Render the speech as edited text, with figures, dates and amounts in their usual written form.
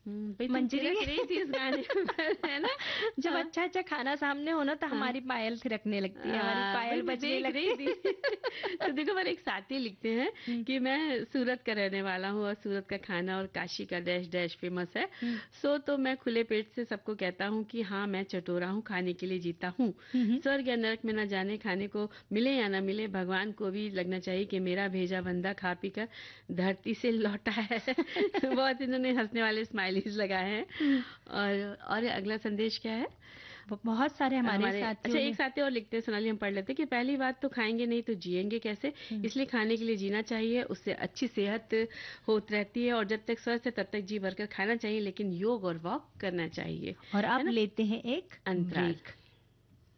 मंजरी रही थी इस गाने पर, है ना। जब अच्छा अच्छा खाना सामने हो ना तो हमारी पायल थिरकने लगती है, हमारी पायल बजने लगती है। तो देखो मेरे एक साथी लिखते हैं कि मैं सूरत का रहने वाला हूँ और सूरत का खाना और काशी का डैश डैश फेमस है। सो तो मैं खुले पेट से सबको कहता हूँ कि हाँ मैं चटोरा हूँ, खाने के लिए जीता हूँ। स्वर्ग या नरक में न जाने खाने को मिले या ना मिले, भगवान को भी लगना चाहिए कि मेरा भेजा बंदा खा पी कर धरती से लौटा है। बहुत इन्होंने हंसने वाले स्माइलीज लगाए हैं। और अगला संदेश क्या है? बहुत सारे हमारे अच्छा साथियों एक ने। साथी और लिखते हैं, सोनाली, हम पढ़ लेते हैं कि पहली बात तो खाएंगे नहीं तो जिएंगे कैसे, इसलिए खाने के लिए जीना चाहिए, उससे अच्छी सेहत होती रहती है और जब तक स्वस्थ है तब तक जी भरकर खाना चाहिए, लेकिन योग और वॉक करना चाहिए। और है अब ना। लेते हैं एक अंतराल। ब्रेक।